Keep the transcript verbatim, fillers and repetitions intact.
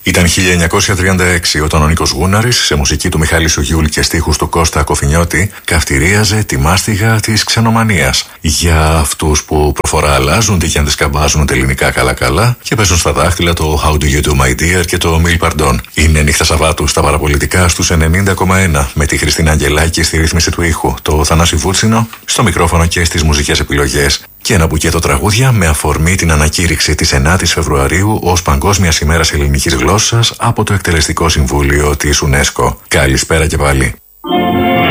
Ήταν χίλια εννιακόσια τριάντα έξι όταν ο Νίκος Γούναρης, σε μουσική του Μιχάλη Σουγιούλ και στίχους του Κώστα Κοφινιώτη, καυτηρίαζε τη μάστιγα της ξενομανίας. Για αυτούς που προφορά αλλάζουν, τι και αν τις καμπάζουν τα ελληνικά καλά-καλά και παίζουν στα δάχτυλα το How do you do my dear και το Mil Pardon. Είναι νύχτα Σαββάτου στα παραπολιτικά στους ενενήντα κόμμα ένα με τη Χριστίνα Αγγελάκη στη ρύθμιση του ήχου, το Θανάση Βούτσινο στο μικρόφωνο και στις μουσικές επιλογές. Και ένα μπουκέτο τραγούδια με αφορμή την ανακήρυξη της ενάτης Φεβρουαρίου ως Παγκόσμιας ημέρας ελληνικής γλώσσας από το Εκτελεστικό Συμβούλιο της UNESCO. Καλησπέρα και πάλι.